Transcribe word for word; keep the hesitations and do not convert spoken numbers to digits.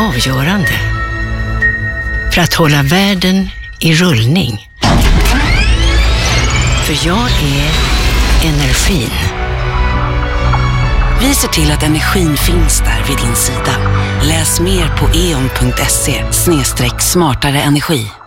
avgörande för att hålla världen i rullning. För jag är energin. Vi ser till att energin finns där vid din sida. Läs mer på e on punkt se slash smartare energi.